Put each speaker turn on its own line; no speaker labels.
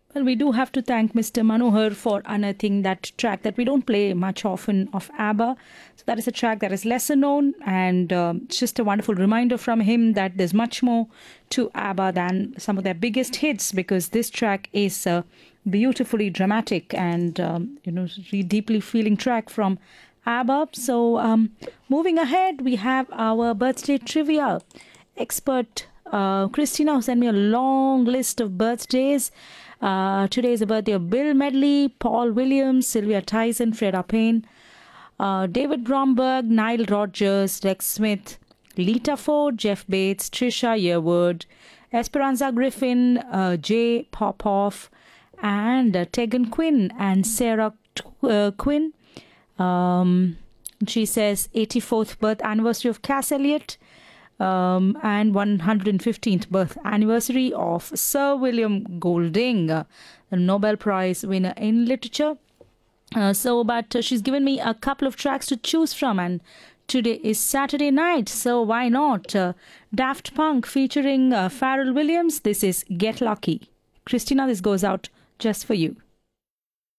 Well, we do have to thank Mr. Manohar for unearthing that track that we don't play much often of ABBA. So that is a track that is lesser known, and it's just a wonderful reminder from him that there's much more to ABBA than some of their biggest hits, because this track is beautifully dramatic and really deeply feeling track from ABBA. So moving ahead, we have our birthday trivia expert. Christina who sent me a long list of birthdays. Today is the birthday of Bill Medley, Paul Williams, Sylvia Tyson, Freda Payne, David Bromberg, Nile Rodgers, Rex Smith, Lita Ford, Jeff Bates, Trisha Yearwood, Esperanza Griffin, Jay Popoff, and Tegan Quinn and Sarah Quinn. She says 84th birth anniversary of Cass Elliot. And 115th birth anniversary of Sir William Golding, the Nobel Prize winner in literature. But she's given me a couple of tracks to choose from, and today is Saturday night, so why not? Daft Punk featuring Pharrell Williams. This is Get Lucky. Christina, this goes out just for you.